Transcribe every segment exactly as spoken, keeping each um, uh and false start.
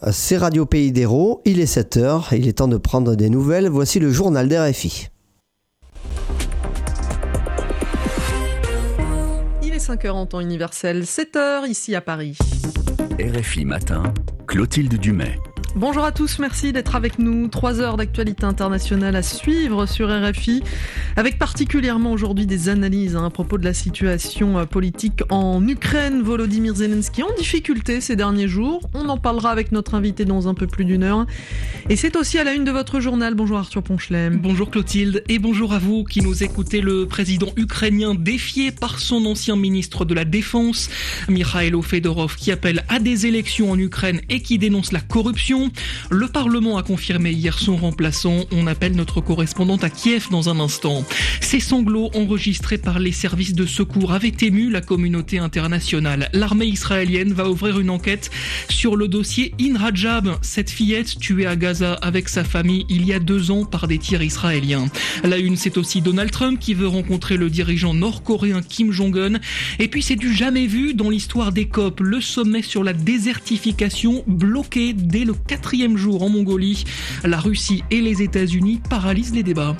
c'est Radio Pays d'Hérault, il est sept heures, il est temps de prendre des nouvelles, voici le journal d'R F I. Il est cinq heures en temps universel, sept heures ici à Paris. R F I Matin, Clotilde Dumais. Bonjour à tous, merci d'être avec nous. Trois heures d'actualité internationale à suivre sur R F I, avec particulièrement aujourd'hui des analyses hein, à propos de la situation politique en Ukraine. Volodymyr Zelensky en difficulté ces derniers jours. On en parlera avec notre invité dans un peu plus d'une heure. Et c'est aussi à la une de votre journal. Bonjour Arthur Ponchelem. Bonjour Clotilde et bonjour à vous qui nous écoutez. Le président ukrainien défié par son ancien ministre de la Défense, Mikhailo Fedorov, qui appelle à des élections en Ukraine et qui dénonce la corruption. Le Parlement a confirmé hier son remplaçant. On appelle notre correspondante à Kiev dans un instant. Ces sanglots enregistrés par les services de secours avaient ému la communauté internationale. L'armée israélienne va ouvrir une enquête sur le dossier In Rajab, cette fillette tuée à Gaza avec sa famille il y a deux ans par des tirs israéliens. La une, c'est aussi Donald Trump qui veut rencontrer le dirigeant nord-coréen Kim Jong-un. Et puis c'est du jamais vu dans l'histoire des COP, le sommet sur la désertification bloqué dès le quatrième jour en Mongolie. La Russie et les États-Unis paralysent les débats.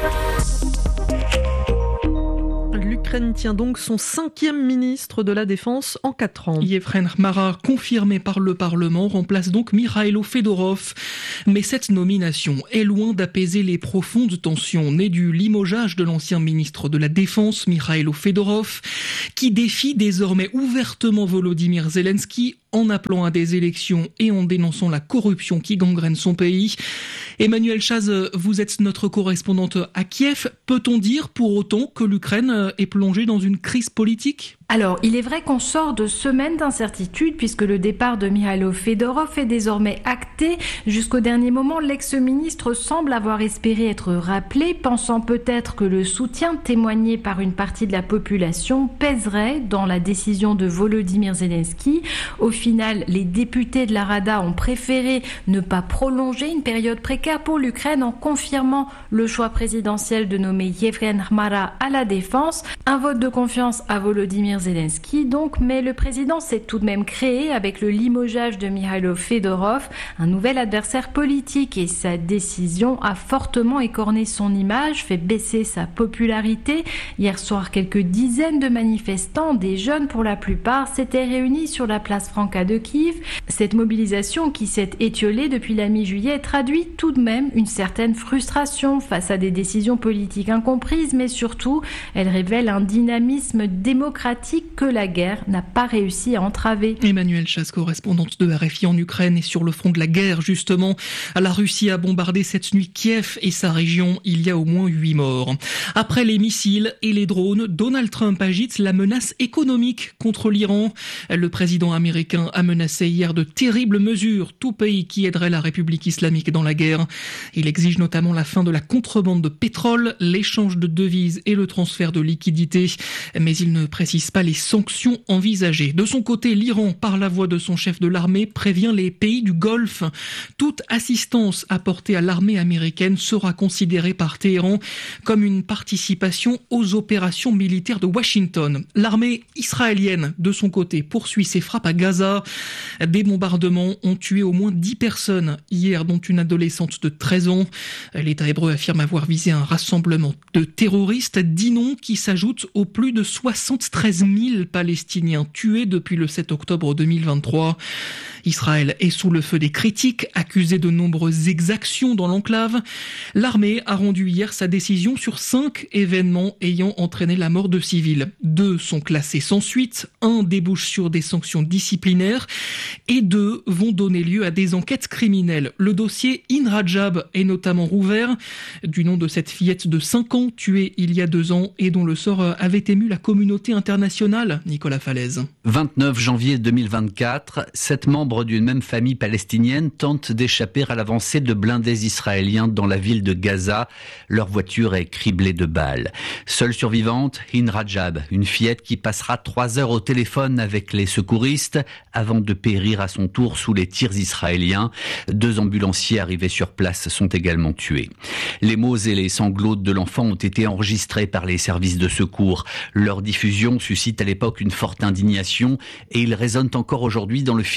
L'Ukraine tient donc son cinquième ministre de la Défense en quatre ans. Yevhen Khmara, confirmé par le Parlement, remplace donc Mikhailo Fedorov. Mais cette nomination est loin d'apaiser les profondes tensions nées du limogeage de l'ancien ministre de la Défense, Mikhailo Fedorov, qui défie désormais ouvertement Volodymyr Zelensky en appelant à des élections et en dénonçant la corruption qui gangrène son pays. Emmanuel Chaz, vous êtes notre correspondante à Kiev. Peut-on dire pour autant que l'Ukraine est plongée dans une crise politique ? Alors, il est vrai qu'on sort de semaines d'incertitude puisque le départ de Mikhailo Fedorov est désormais acté. Jusqu'au dernier moment, l'ex-ministre semble avoir espéré être rappelé, pensant peut-être que le soutien témoigné par une partie de la population pèserait dans la décision de Volodymyr Zelensky. Au final, les députés de la Rada ont préféré ne pas prolonger une période précaire pour l'Ukraine en confirmant le choix présidentiel de nommer Yevhen Khmara à la défense. Un vote de confiance à Volodymyr Zelensky donc, mais le président s'est tout de même créé avec le limogeage de Mikhailo Fedorov, un nouvel adversaire politique, et sa décision a fortement écorné son image, fait baisser sa popularité. Hier soir, quelques dizaines de manifestants, des jeunes pour la plupart, s'étaient réunis sur la place Franca de Kiev. Cette mobilisation qui s'est étiolée depuis la mi-juillet traduit tout de même une certaine frustration face à des décisions politiques incomprises, mais surtout, elle révèle un dynamisme démocratique que la guerre n'a pas réussi à entraver. Emmanuel Chaz, correspondante de R F I en Ukraine, et sur le front de la guerre justement, la Russie a bombardé cette nuit Kiev et sa région. Il y a au moins huit morts. Après les missiles et les drones, Donald Trump agite la menace économique contre l'Iran. Le président américain a menacé hier de terribles mesures, tout pays qui aiderait la République islamique dans la guerre. Il exige notamment la fin de la contrebande de pétrole, l'échange de devises et le transfert de liquidités. Mais il ne précise pas les sanctions envisagées. De son côté, l'Iran, par la voix de son chef de l'armée, prévient les pays du Golfe. Toute assistance apportée à l'armée américaine sera considérée par Téhéran comme une participation aux opérations militaires de Washington. L'armée israélienne, de son côté, poursuit ses frappes à Gaza. Des bombardements ont tué au moins dix personnes hier, dont une adolescente de treize ans. L'État hébreu affirme avoir visé un rassemblement de terroristes, dix noms qui s'ajoutent aux plus de soixante-treize mille Palestiniens tués depuis le sept octobre deux mille vingt-trois. Israël est sous le feu des critiques, accusé de nombreuses exactions dans l'enclave. L'armée a rendu hier sa décision sur cinq événements ayant entraîné la mort de civils. Deux sont classés sans suite, un débouche sur des sanctions disciplinaires et deux vont donner lieu à des enquêtes criminelles. Le dossier In Rajab est notamment rouvert, du nom de cette fillette de cinq ans tuée il y a deux ans et dont le sort avait ému la communauté internationale. Nicolas Falaise. vingt-neuf janvier deux mille vingt-quatre, sept membres d'une même famille palestinienne tentent d'échapper à l'avancée de blindés israéliens dans la ville de Gaza. Leur voiture est criblée de balles. Seule survivante, In Rajab, une fillette qui passera trois heures au téléphone avec les secouristes avant de périr à son tour sous les tirs israéliens. Deux ambulanciers arrivés sur place sont également tués. Les mots et les sanglots de l'enfant ont été enregistrés par les services de secours. Leur diffusion suscite à l'époque une forte indignation et ils résonnent encore aujourd'hui dans le film La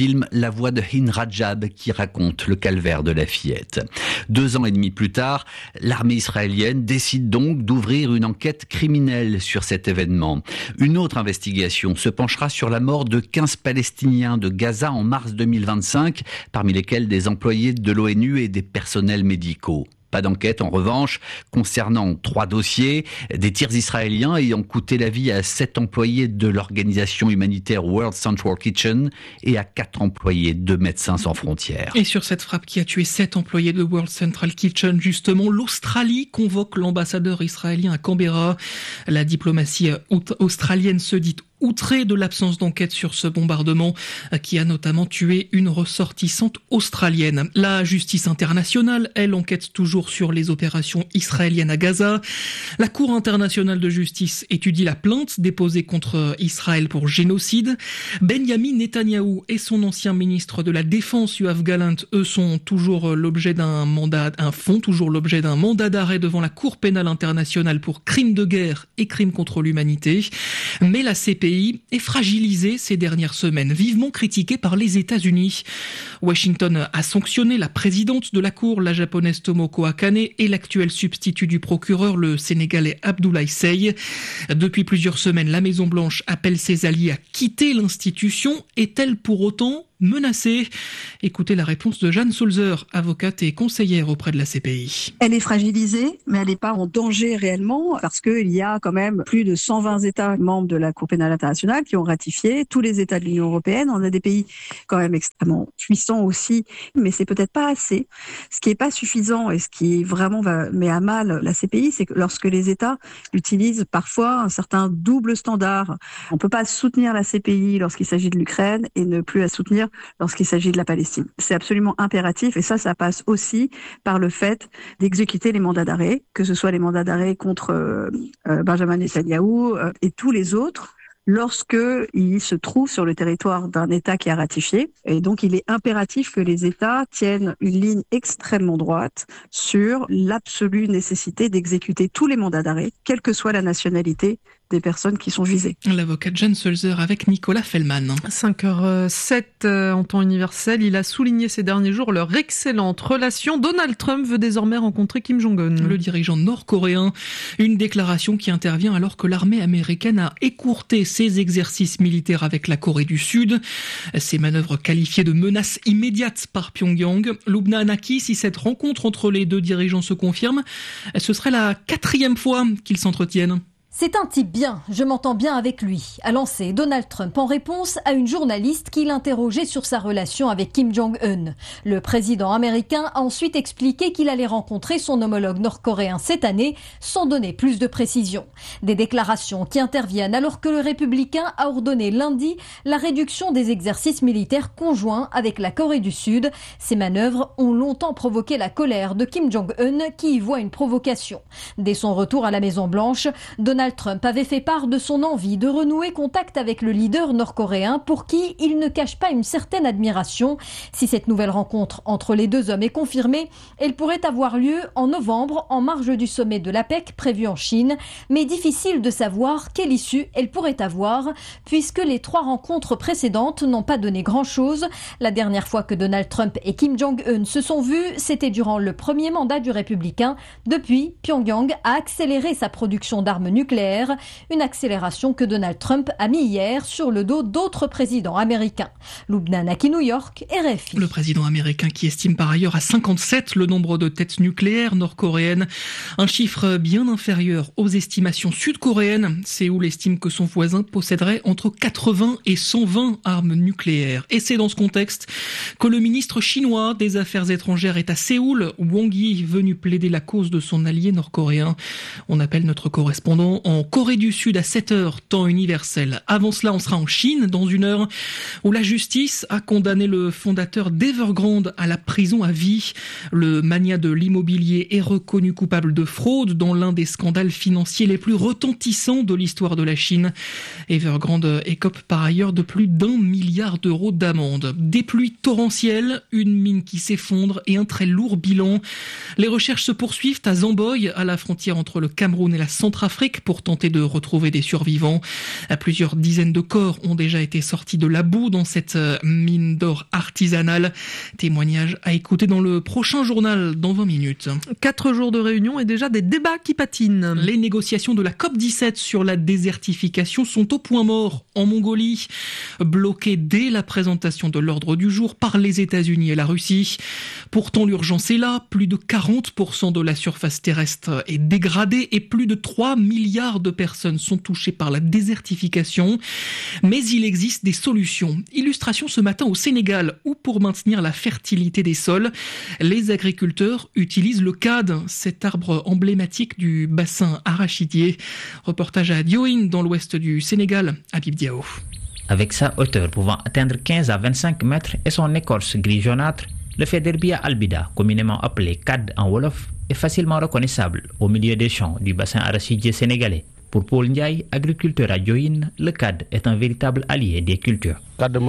la voix de Hind Rajab qui raconte le calvaire de la fillette. Deux ans et demi plus tard, l'armée israélienne décide donc d'ouvrir une enquête criminelle sur cet événement. Une autre investigation se penchera sur la mort de quinze Palestiniens de Gaza en mars deux mille vingt-cinq, parmi lesquels des employés de l'ONU et des personnels médicaux. Pas d'enquête, en revanche, concernant trois dossiers, des tirs israéliens ayant coûté la vie à sept employés de l'organisation humanitaire World Central Kitchen et à quatre employés de Médecins sans frontières. Et sur cette frappe qui a tué sept employés de World Central Kitchen, justement, l'Australie convoque l'ambassadeur israélien à Canberra. La diplomatie australienne se dit outrée de l'absence d'enquête sur ce bombardement qui a notamment tué une ressortissante australienne. La justice internationale, elle, enquête toujours sur les opérations israéliennes à Gaza. La Cour internationale de justice étudie la plainte déposée contre Israël pour génocide. Benjamin Netanyahou et son ancien ministre de la Défense, Yoav Gallant, eux, sont toujours l'objet d'un mandat, un font toujours l'objet d'un mandat d'arrêt devant la Cour pénale internationale pour crimes de guerre et crimes contre l'humanité. Mais la C P I est fragilisé ces dernières semaines, vivement critiqué par les États-Unis. Washington a sanctionné la présidente de la Cour, la japonaise Tomoko Akane, et l'actuel substitut du procureur, le sénégalais Abdoulaye Seye. Depuis plusieurs semaines, la Maison-Blanche appelle ses alliés à quitter l'institution. Est-elle pour autant menacée? Écoutez la réponse de Jeanne Sulzer, avocate et conseillère auprès de la C P I. Elle est fragilisée, mais elle n'est pas en danger réellement parce qu'il y a quand même plus de cent vingt États membres de la Cour pénale internationale qui ont ratifié, tous les États de l'Union européenne. On a des pays quand même extrêmement puissants aussi, mais c'est peut-être pas assez. Ce qui n'est pas suffisant et ce qui vraiment va, met à mal la C P I, c'est que lorsque les États utilisent parfois un certain double standard. On ne peut pas soutenir la C P I lorsqu'il s'agit de l'Ukraine et ne plus la soutenir lorsqu'il s'agit de la Palestine. C'est absolument impératif et ça, ça passe aussi par le fait d'exécuter les mandats d'arrêt, que ce soit les mandats d'arrêt contre euh, Benjamin Netanyahou euh, et tous les autres, lorsqu'il se trouve sur le territoire d'un État qui a ratifié. Et donc, il est impératif que les États tiennent une ligne extrêmement droite sur l'absolue nécessité d'exécuter tous les mandats d'arrêt, quelle que soit la nationalité des personnes qui sont visées. L'avocate Jeanne Sulzer avec Nicolas Fellman. cinq heures sept en temps universel. Il a souligné ces derniers jours leur excellente relation. Donald Trump veut désormais rencontrer Kim Jong-un. Le dirigeant nord-coréen. Une déclaration qui intervient alors que l'armée américaine a écourté ses exercices militaires avec la Corée du Sud. Ces manœuvres qualifiées de menaces immédiates par Pyongyang. Lubna Anaki, si cette rencontre entre les deux dirigeants se confirme, ce serait la quatrième fois qu'ils s'entretiennent. C'est un type bien, je m'entends bien avec lui, a lancé Donald Trump en réponse à une journaliste qui l'interrogeait sur sa relation avec Kim Jong-un. Le président américain a ensuite expliqué qu'il allait rencontrer son homologue nord-coréen cette année, sans donner plus de précisions. Des déclarations qui interviennent alors que le républicain a ordonné lundi la réduction des exercices militaires conjoints avec la Corée du Sud. Ces manœuvres ont longtemps provoqué la colère de Kim Jong-un qui y voit une provocation. Dès son retour à la Maison-Blanche, Donald Trump avait fait part de son envie de renouer contact avec le leader nord-coréen pour qui il ne cache pas une certaine admiration. Si cette nouvelle rencontre entre les deux hommes est confirmée, elle pourrait avoir lieu en novembre en marge du sommet de l'APEC prévu en Chine, mais difficile de savoir quelle issue elle pourrait avoir puisque les trois rencontres précédentes n'ont pas donné grand-chose. La dernière fois que Donald Trump et Kim Jong-un se sont vus, c'était durant le premier mandat du républicain. Depuis, Pyongyang a accéléré sa production d'armes nucléaires, une accélération que Donald Trump a mis hier sur le dos d'autres présidents américains. Lubna Anaki, New York, R F I. Le président américain qui estime par ailleurs à cinquante-sept le nombre de têtes nucléaires nord-coréennes, un chiffre bien inférieur aux estimations sud-coréennes. Séoul estime que son voisin posséderait entre quatre-vingts et cent vingt armes nucléaires. Et c'est dans ce contexte que le ministre chinois des Affaires étrangères est à Séoul, Wang Yi, venu plaider la cause de son allié nord-coréen. On appelle notre correspondant en Corée du Sud à sept heures, temps universel. Avant cela, on sera en Chine dans une heure où la justice a condamné le fondateur d'Evergrande à la prison à vie. Le magnat de l'immobilier est reconnu coupable de fraude dans l'un des scandales financiers les plus retentissants de l'histoire de la Chine. Evergrande écope par ailleurs de plus d'un milliard d'euros d'amende. Des pluies torrentielles, une mine qui s'effondre et un très lourd bilan. Les recherches se poursuivent à Zamboy, à la frontière entre le Cameroun et la Centrafrique, pour tenter de retrouver des survivants. Plusieurs dizaines de corps ont déjà été sortis de la boue dans cette mine d'or artisanale. Témoignage à écouter dans le prochain journal dans vingt minutes. Quatre jours de réunion et déjà des débats qui patinent. Les négociations de la C O P dix-sept sur la désertification sont au point mort en Mongolie, bloquées dès la présentation de l'ordre du jour par les États-Unis et la Russie. Pourtant, l'urgence est là. Plus de quarante pour cent de la surface terrestre est dégradée et plus de trois milliards de personnes sont touchées par la désertification. Mais il existe des solutions. Illustration ce matin au Sénégal, où pour maintenir la fertilité des sols, les agriculteurs utilisent le cad, cet arbre emblématique du bassin arachidier. Reportage à Diohine, dans l'ouest du Sénégal, Habib Diao. Avec sa hauteur pouvant atteindre quinze à vingt-cinq mètres et son écorce gris jaunâtre, le Federbia albida, communément appelé cad en wolof, est facilement reconnaissable au milieu des champs du bassin arachidier sénégalais. Pour Paul Ndiaye, agriculteur à Diohine, le cad est un véritable allié des cultures.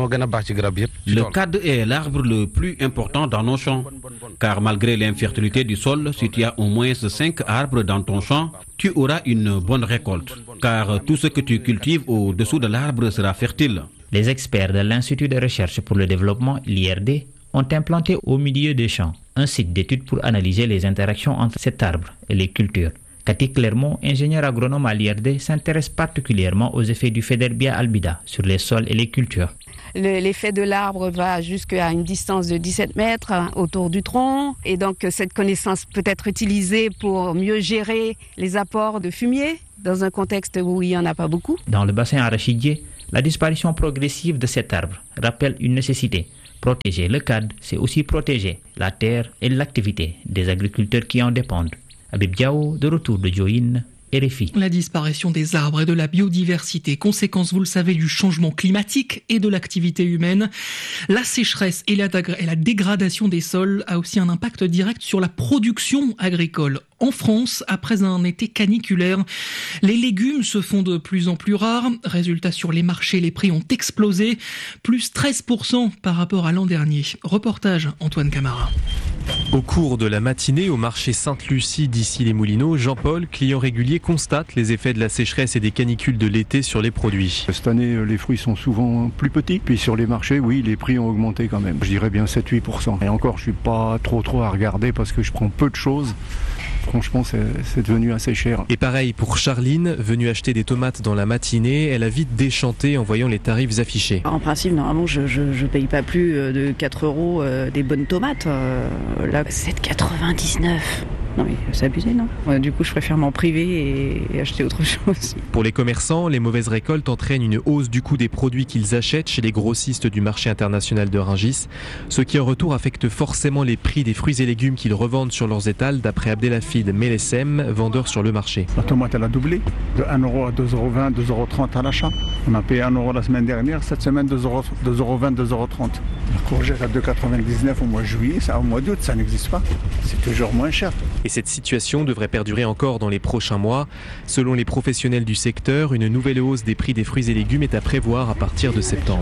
Le cad est l'arbre le plus important dans nos champs, car malgré l'infertilité du sol, si tu as au moins cinq arbres dans ton champ, tu auras une bonne récolte, car tout ce que tu cultives au-dessous de l'arbre sera fertile. Les experts de l'Institut de recherche pour le développement, l'I R D, ont implanté au milieu des champs un site d'études pour analyser les interactions entre cet arbre et les cultures. Cathy Clermont, ingénieur agronome à l'I R D, s'intéresse particulièrement aux effets du Federbia albida sur les sols et les cultures. L'effet de l'arbre va jusqu'à une distance de dix-sept mètres autour du tronc, et donc cette connaissance peut être utilisée pour mieux gérer les apports de fumier dans un contexte où il n'y en a pas beaucoup. Dans le bassin arachidier, la disparition progressive de cet arbre rappelle une nécessité. Protéger le cad, c'est aussi protéger la terre et l'activité des agriculteurs qui en dépendent. Habib Diao, de retour de Diohine, R F I. La disparition des arbres et de la biodiversité, conséquence, vous le savez, du changement climatique et de l'activité humaine. La sécheresse et la, et la dégradation des sols a aussi un impact direct sur la production agricole. En France, après un été caniculaire, les légumes se font de plus en plus rares. Résultat, sur les marchés, les prix ont explosé, plus treize pour cent par rapport à l'an dernier. Reportage Antoine Camara. Au cours de la matinée, au marché Sainte-Lucie d'Issy-les-Moulineaux, Jean-Paul, client régulier, constate les effets de la sécheresse et des canicules de l'été sur les produits. Cette année, les fruits sont souvent plus petits. Puis sur les marchés, oui, les prix ont augmenté quand même. Je dirais bien sept à huit pour cent. Et encore, je ne suis pas trop trop à regarder parce que je prends peu de choses. Franchement, c'est, c'est devenu assez cher. Et pareil pour Charline, venue acheter des tomates dans la matinée, elle a vite déchanté en voyant les tarifs affichés. En principe, normalement, je ne paye pas plus de quatre euros euh, des bonnes tomates. Euh, là, c'est quatre-vingt-dix-neuf. Non, mais c'est abusé, non ? Ouais, du coup, je préfère m'en priver et, et acheter autre chose. Pour les commerçants, les mauvaises récoltes entraînent une hausse du coût des produits qu'ils achètent chez les grossistes du marché international de Rungis, ce qui en retour affecte forcément les prix des fruits et légumes qu'ils revendent sur leurs étals, d'après Abdelhafid Melessem, vendeur sur le marché. La tomate, elle a doublé, de un euro à deux euros vingt, deux euros trente à l'achat. On a payé un euro la semaine dernière, cette semaine deux euros vingt, deux euros trente. La courgette à deux euros quatre-vingt-dix-neuf au mois de juillet, ça, au mois d'août, ça n'existe pas. C'est toujours moins cher. Et cette situation devrait perdurer encore dans les prochains mois. Selon les professionnels du secteur, une nouvelle hausse des prix des fruits et légumes est à prévoir à partir de septembre.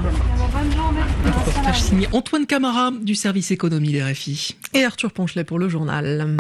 Reportage signé Antoine Camara du service économie d'R F I. Et Arthur Ponchelet pour le journal.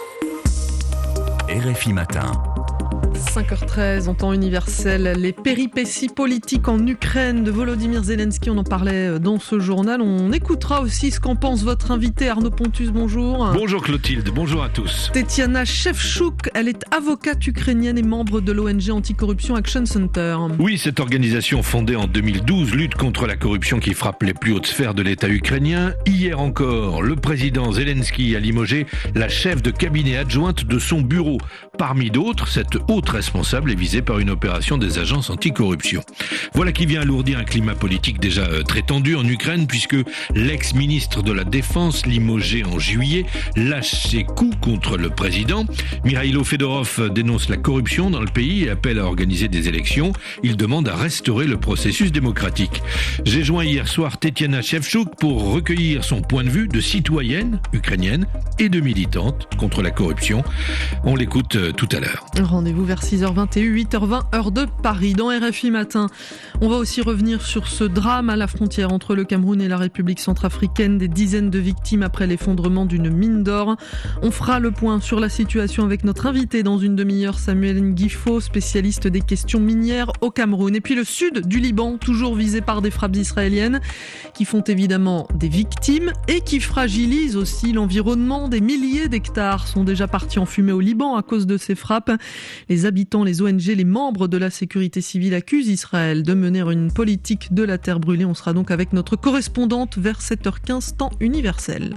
R F I Matin. cinq heures treize, en temps universel, les péripéties politiques en Ukraine de Volodymyr Zelensky, on en parlait dans ce journal. On écoutera aussi ce qu'en pense votre invité Arnaud Pontus, bonjour. Bonjour Clotilde, bonjour à tous. Tetiana Shevchuk, elle est avocate ukrainienne et membre de l'O N G Anticorruption Action Center. Oui, cette organisation fondée en deux mille douze lutte contre la corruption qui frappe les plus hautes sphères de l'État ukrainien. Hier encore, le président Zelensky a limogé la chef de cabinet adjointe de son bureau. Parmi d'autres, cette haute responsable est visée par une opération des agences anticorruption. Voilà qui vient alourdir un climat politique déjà très tendu en Ukraine, puisque l'ex-ministre de la Défense, limogé en juillet, lâche ses coups contre le président. Mikhailo Fedorov dénonce la corruption dans le pays et appelle à organiser des élections. Il demande à restaurer le processus démocratique. J'ai joint hier soir Tetiana Shevchuk pour recueillir son point de vue de citoyenne ukrainienne et de militante contre la corruption. On l'écoute euh, tout à l'heure. Rendez-vous vers six heures vingt et huit heures vingt, heure de Paris. Dans R F I Matin, on va aussi revenir sur ce drame à la frontière entre le Cameroun et la République centrafricaine. Des dizaines de victimes après l'effondrement d'une mine d'or. On fera le point sur la situation avec notre invité dans une demi-heure, Samuel Nguifo, spécialiste des questions minières au Cameroun. Et puis le sud du Liban, toujours visé par des frappes israéliennes qui font évidemment des victimes et qui fragilisent aussi l'environnement. Des milliers d'hectares sont déjà partis en fumée au Liban à cause de ces frappes. Les habitants, les O N G, les membres de la sécurité civile accusent Israël de mener une politique de la terre brûlée. On sera donc avec notre correspondante vers sept heures quinze, temps universel.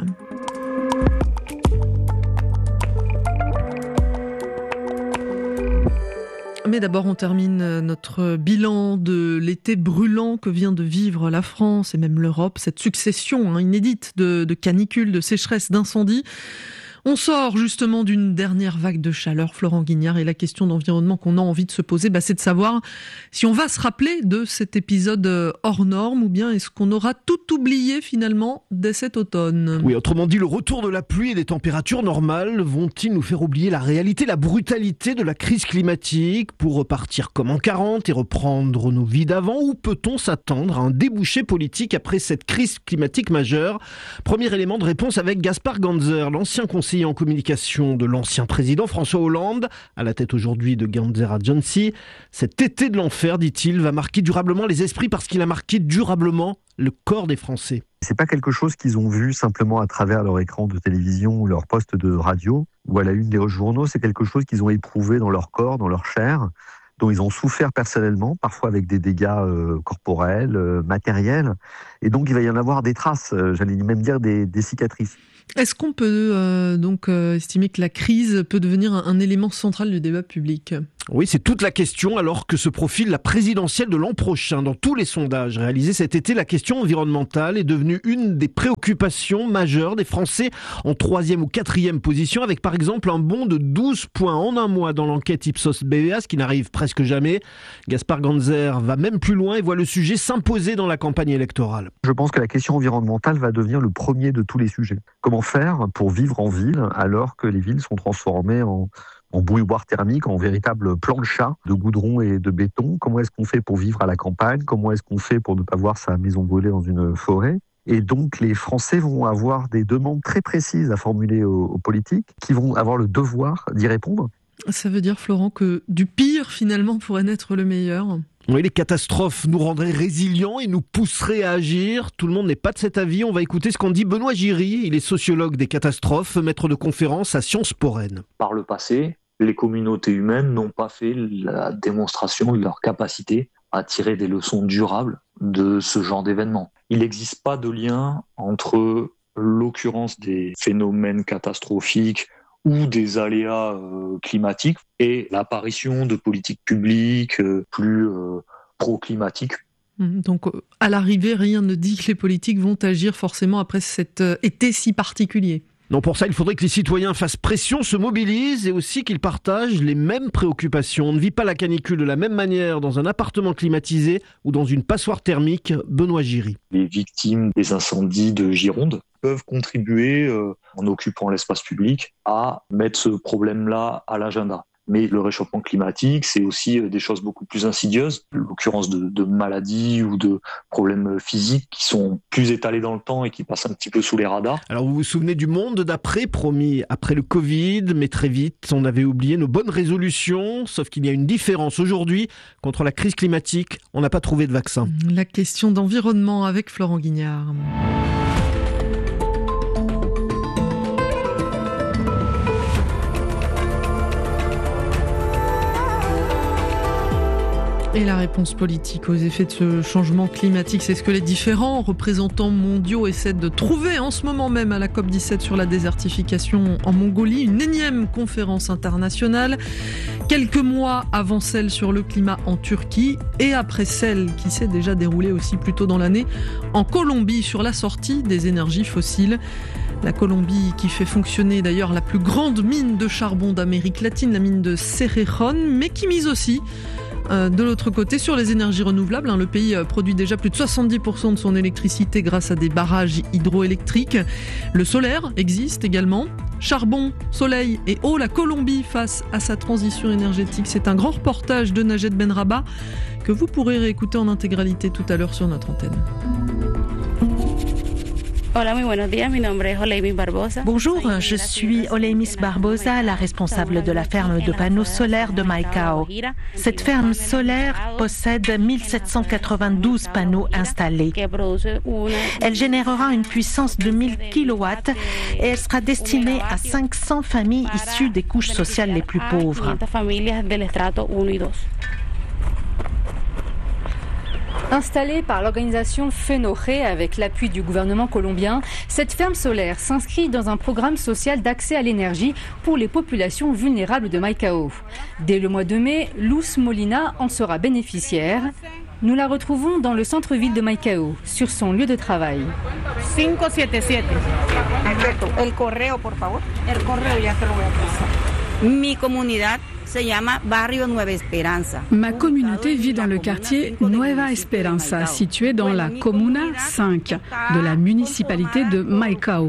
Mais d'abord, on termine notre bilan de l'été brûlant que vient de vivre la France et même l'Europe. Cette succession hein, inédite de, de canicules, de sécheresses, d'incendies. On sort justement d'une dernière vague de chaleur, Florent Guignard, et la question d'environnement qu'on a envie de se poser, bah, c'est de savoir si on va se rappeler de cet épisode hors norme ou bien est-ce qu'on aura tout oublié finalement dès cet automne. Oui, autrement dit, le retour de la pluie et des températures normales vont-ils nous faire oublier la réalité, la brutalité de la crise climatique pour repartir comme en quarante et reprendre nos vies d'avant, ou peut-on s'attendre à un débouché politique après cette crise climatique majeure ? Premier élément de réponse avec Gaspard Ganzer, l'ancien conseiller en communication de l'ancien président François Hollande, à la tête aujourd'hui de Ganzer Agency. Cet été de l'enfer, dit-il, va marquer durablement les esprits parce qu'il a marqué durablement le corps des Français. C'est pas quelque chose qu'ils ont vu simplement à travers leur écran de télévision ou leur poste de radio ou à la une des journaux. C'est quelque chose qu'ils ont éprouvé dans leur corps, dans leur chair, dont ils ont souffert personnellement, parfois avec des dégâts euh, corporels, euh, matériels. Et donc il va y en avoir des traces, euh, j'allais même dire des, des cicatrices. Est-ce qu'on peut euh, donc euh, estimer que la crise peut devenir un, un élément central du débat public ? Oui, c'est toute la question alors que se profile la présidentielle de l'an prochain. Dans tous les sondages réalisés cet été, la question environnementale est devenue une des préoccupations majeures des Français, en troisième ou quatrième position, avec par exemple un bond de douze points en un mois dans l'enquête Ipsos B V A, ce qui n'arrive presque jamais. Gaspard Ganzer va même plus loin et voit le sujet s'imposer dans la campagne électorale. Je pense que la question environnementale va devenir le premier de tous les sujets. Comment faire pour vivre en ville alors que les villes sont transformées en... en bouilloire thermique, en véritable plancha de goudron et de béton. Comment est-ce qu'on fait pour vivre à la campagne ? Comment est-ce qu'on fait pour ne pas voir sa maison brûler dans une forêt ? Et donc les Français vont avoir des demandes très précises à formuler aux, aux politiques, qui vont avoir le devoir d'y répondre. Ça veut dire, Florent, que du pire, finalement, pourrait naître le meilleur ? Oui, les catastrophes nous rendraient résilients et nous pousseraient à agir. Tout le monde n'est pas de cet avis. On va écouter ce qu'en dit Benoît Giry. Il est sociologue des catastrophes, maître de conférence à Sciences Po Rennes. Par le passé, les communautés humaines n'ont pas fait la démonstration de leur capacité à tirer des leçons durables de ce genre d'événements. Il n'existe pas de lien entre l'occurrence des phénomènes catastrophiques ou des aléas euh, climatiques et l'apparition de politiques publiques euh, plus euh, pro-climatiques. Donc, à l'arrivée, rien ne dit que les politiques vont agir forcément après cet euh, été si particulier. Non, pour ça, il faudrait que les citoyens fassent pression, se mobilisent et aussi qu'ils partagent les mêmes préoccupations. On ne vit pas la canicule de la même manière dans un appartement climatisé ou dans une passoire thermique. Benoît Giry. Les victimes des incendies de Gironde peuvent contribuer, euh, en occupant l'espace public, à mettre ce problème-là à l'agenda. Mais le réchauffement climatique, c'est aussi des choses beaucoup plus insidieuses, l'occurrence de, de maladies ou de problèmes physiques qui sont plus étalés dans le temps et qui passent un petit peu sous les radars. Alors vous vous souvenez du monde d'après, promis après le Covid, mais très vite on avait oublié nos bonnes résolutions, sauf qu'il y a une différence aujourd'hui contre la crise climatique, on n'a pas trouvé de vaccin. La question d'environnement avec Florent Guignard. Et la réponse politique aux effets de ce changement climatique, c'est ce que les différents représentants mondiaux essaient de trouver en ce moment même à la COP dix-sept sur la désertification en Mongolie, une énième conférence internationale, quelques mois avant celle sur le climat en Turquie et après celle qui s'est déjà déroulée aussi plus tôt dans l'année en Colombie sur la sortie des énergies fossiles. La Colombie qui fait fonctionner d'ailleurs la plus grande mine de charbon d'Amérique latine, la mine de Cerrejón, mais qui mise aussi Euh, de l'autre côté, sur les énergies renouvelables, hein, le pays produit déjà plus de soixante-dix pour cent de son électricité grâce à des barrages hydroélectriques. Le solaire existe également. Charbon, soleil et eau, la Colombie face à sa transition énergétique. C'est un grand reportage de Najed Benrabah que vous pourrez réécouter en intégralité tout à l'heure sur notre antenne. Bonjour, je suis Oleimis Barbosa, la responsable de la ferme de panneaux solaires de Maicao. Cette ferme solaire possède mille sept cent quatre-vingt-douze panneaux installés. Elle générera une puissance de mille kilowatts et elle sera destinée à cinq cents familles issues des couches sociales les plus pauvres. Installée par l'organisation FENOGE avec l'appui du gouvernement colombien, cette ferme solaire s'inscrit dans un programme social d'accès à l'énergie pour les populations vulnérables de Maicao. Dès le mois de mai, Luz Molina en sera bénéficiaire. Nous la retrouvons dans le centre-ville de Maicao, sur son lieu de travail. cinq sept sept. Exacto. El correo, por favor. El correo ya te lo voy a pasar. Mi comunidad se llama Barrio Nueva Esperanza. Ma communauté vit dans le quartier Nueva Esperanza, situé dans la Comuna cinq de la municipalité de Maicao.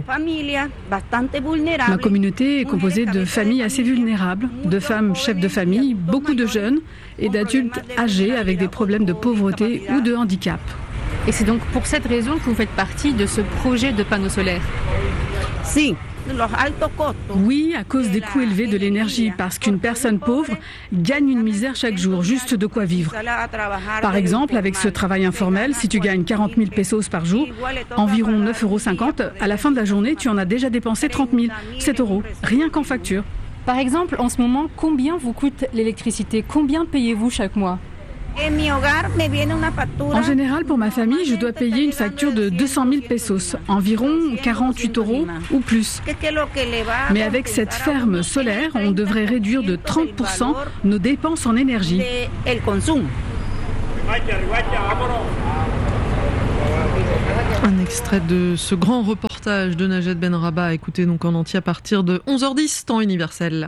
Ma communauté est composée de familles assez vulnérables, de femmes chefs de famille, beaucoup de jeunes et d'adultes âgés avec des problèmes de pauvreté ou de handicap. Et c'est donc pour cette raison que vous faites partie de ce projet de panneaux solaires? Si. Oui, à cause des coûts élevés de l'énergie, parce qu'une personne pauvre gagne une misère chaque jour, juste de quoi vivre. Par exemple, avec ce travail informel, si tu gagnes quarante mille pesos par jour, environ neuf euros cinquante, à la fin de la journée, tu en as déjà dépensé trente mille, sept euros, rien qu'en facture. Par exemple, en ce moment, combien vous coûte l'électricité? Combien payez-vous chaque mois? En général, pour ma famille, je dois payer une facture de deux cent mille pesos, environ quarante-huit euros ou plus. Mais avec cette ferme solaire, on devrait réduire de trente pour cent nos dépenses en énergie. Un extrait de ce grand reportage de Najed Benrabah, écoutez donc en entier à partir de onze heures dix, temps universel.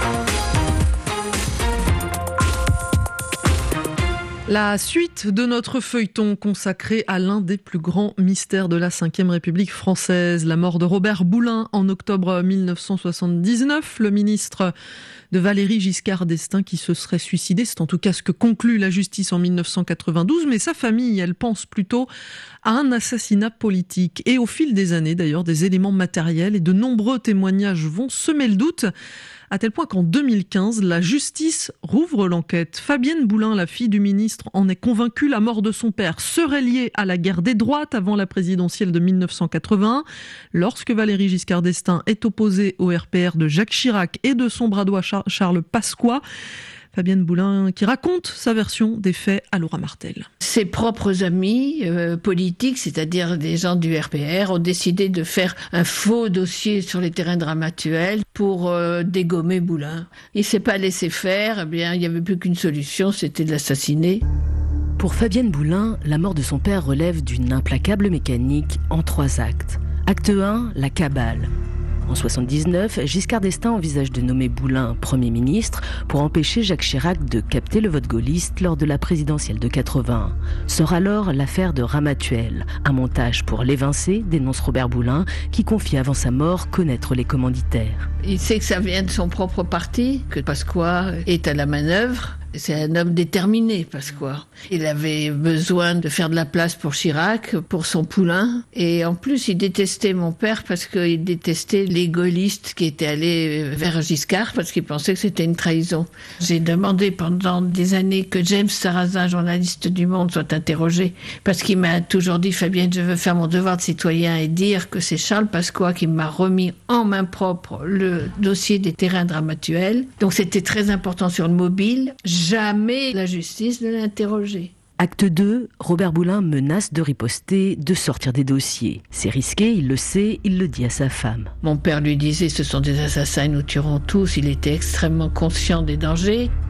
La suite de notre feuilleton consacré à l'un des plus grands mystères de la cinquième République française, la mort de Robert Boulin en octobre mille neuf cent soixante-dix-neuf, le ministre de Valéry Giscard d'Estaing qui se serait suicidé. C'est en tout cas ce que conclut la justice en mille neuf cent quatre-vingt-douze, mais sa famille, elle pense plutôt à un assassinat politique. Et au fil des années, d'ailleurs, des éléments matériels et de nombreux témoignages vont semer le doute, à tel point qu'en deux mille quinze, la justice rouvre l'enquête. Fabienne Boulin, la fille du ministre, en est convaincue. La mort de son père serait liée à la guerre des droites avant la présidentielle de mille neuf cent quatre-vingt-un, lorsque Valéry Giscard d'Estaing est opposé au R P R de Jacques Chirac et de son bras droit Charles Pasqua. Fabienne Boulin qui raconte sa version des faits à Laura Martel. Ses propres amis euh, politiques, c'est-à-dire des gens du R P R, ont décidé de faire un faux dossier sur les terrains de Ramatuelle pour euh, dégommer Boulin. Il ne s'est pas laissé faire, eh bien, il n'y avait plus qu'une solution, c'était de l'assassiner. Pour Fabienne Boulin, la mort de son père relève d'une implacable mécanique en trois actes. Acte un, la cabale. En soixante-dix-neuf, Giscard d'Estaing envisage de nommer Boulin Premier ministre pour empêcher Jacques Chirac de capter le vote gaulliste lors de la présidentielle de quatre-vingt-un. Sort alors l'affaire de Ramatuelle, un montage pour l'évincer, dénonce Robert Boulin, qui confie avant sa mort connaître les commanditaires. Il sait que ça vient de son propre parti, que Pasqua est à la manœuvre. C'est un homme déterminé, Pasqua. Il avait besoin de faire de la place pour Chirac, pour son poulain. Et en plus, il détestait mon père parce qu'il détestait les gaullistes qui étaient allés vers Giscard parce qu'il pensait que c'était une trahison. J'ai demandé pendant des années que James Sarrazin, journaliste du Monde, soit interrogé parce qu'il m'a toujours dit « Fabienne, je veux faire mon devoir de citoyen et dire que c'est Charles Pasqua qui m'a remis en main propre le dossier des terrains de Ramatuelle. » Donc c'était très important sur le mobile. Jamais la justice ne l'a interrogé. Acte deux, Robert Boulin menace de riposter, de sortir des dossiers. C'est risqué, il le sait, il le dit à sa femme. Mon père lui disait « Ce sont des assassins, nous tuerons tous ». Il était extrêmement conscient des dangers.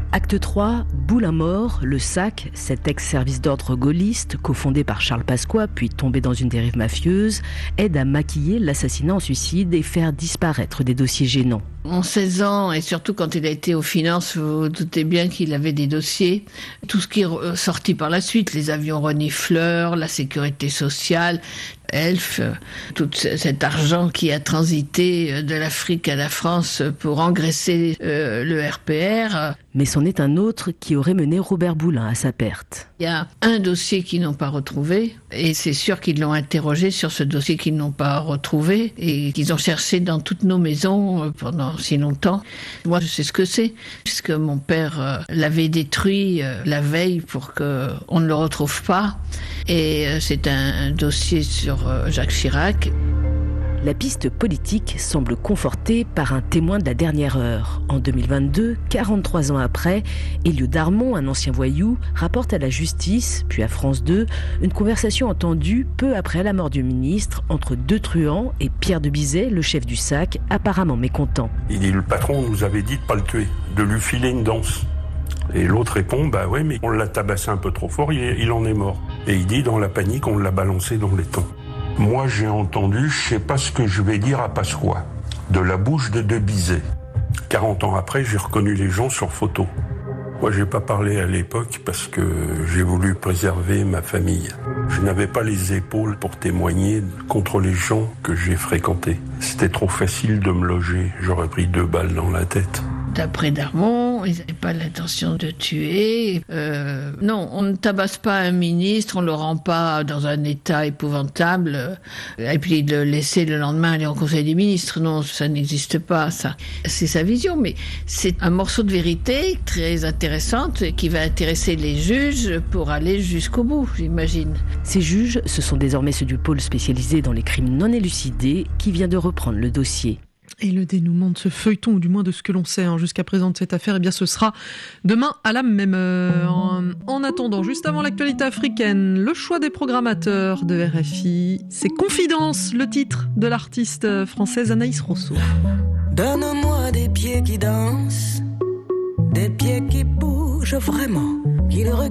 Acte trois, Boulin mort, le sac, cet ex-service d'ordre gaulliste, cofondé par Charles Pasqua, puis tombé dans une dérive mafieuse, aide à maquiller l'assassinat en suicide et faire disparaître des dossiers gênants. En seize ans, et surtout quand il a été aux finances, vous vous doutez bien qu'il avait des dossiers. Tout ce qui est sorti par la suite, les avions renifleurs, la sécurité sociale, Elf, tout cet argent qui a transité de l'Afrique à la France pour engraisser euh, le R P R. Mais c'en est un autre qui aurait mené Robert Boulin à sa perte. Il y a un dossier qu'ils n'ont pas retrouvé, et c'est sûr qu'ils l'ont interrogé sur ce dossier qu'ils n'ont pas retrouvé, et qu'ils ont cherché dans toutes nos maisons pendant si longtemps. Moi, je sais ce que c'est, puisque mon père euh, l'avait détruit euh, la veille pour qu'on ne le retrouve pas. Et euh, c'est un, un dossier sur euh, Jacques Chirac. La piste politique semble confortée par un témoin de la dernière heure. En deux mille vingt-deux, quarante-trois ans après, Elio Darmon, un ancien voyou, rapporte à la justice, puis à France deux, une conversation entendue peu après la mort du ministre entre deux truands et Pierre de Bizet, le chef du S A C, apparemment mécontent. Il dit, le patron nous avait dit de pas le tuer, de lui filer une danse. Et l'autre répond, bah ouais, mais on l'a tabassé un peu trop fort, il, il en est mort. Et il dit, dans la panique, on l'a balancé dans les temps. Moi, j'ai entendu, je sais pas ce que je vais dire à Pasqua, de la bouche de De Bizet. quarante ans après, j'ai reconnu les gens sur photo. Moi, j'ai pas parlé à l'époque parce que j'ai voulu préserver ma famille. Je n'avais pas les épaules pour témoigner contre les gens que j'ai fréquentés. C'était trop facile de me loger. J'aurais pris deux balles dans la tête. D'après Darmon, ils n'avaient pas l'intention de tuer. Euh, non, on ne tabasse pas un ministre, on ne le rend pas dans un état épouvantable, euh, et puis de le laisser le lendemain aller au Conseil des ministres. Non, ça n'existe pas, ça. C'est sa vision, mais c'est un morceau de vérité très intéressante qui va intéresser les juges pour aller jusqu'au bout, j'imagine. Ces juges, ce sont désormais ceux du pôle spécialisé dans les crimes non élucidés qui vient de reprendre le dossier. Et le dénouement de ce feuilleton, ou du moins de ce que l'on sait hein, jusqu'à présent de cette affaire, eh bien ce sera demain à la même heure. En, en attendant, juste avant l'actualité africaine, le choix des programmateurs de R F I, c'est Confidence, le titre de l'artiste française Anaïs Rousseau. Donne-moi des pieds qui dansent, des pieds qui bougent vraiment, qui le